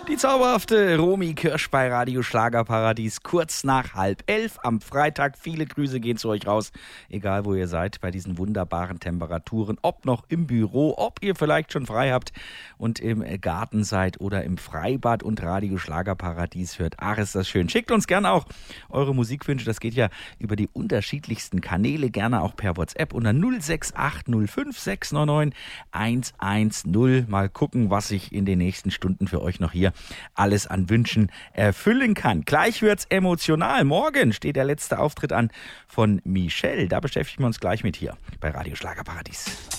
Die zauberhafte Romy Kirsch bei Radio Schlagerparadies, kurz nach 10:30 am Freitag. Viele Grüße gehen zu euch raus, egal wo ihr seid, bei diesen wunderbaren Temperaturen. Ob noch im Büro, ob ihr vielleicht schon frei habt und im Garten seid oder im Freibad und Radio Schlagerparadies hört. Ach, ist das schön. Schickt uns gerne auch eure Musikwünsche. Das geht ja über die unterschiedlichsten Kanäle, gerne auch per WhatsApp unter 06805 699 110. Mal gucken, was ich in den nächsten Stunden für euch noch hier alles an Wünschen erfüllen kann. Gleich wird's emotional. Morgen steht der letzte Auftritt an von Michelle. Da beschäftigen wir uns gleich mit hier bei Radio Schlagerparadies.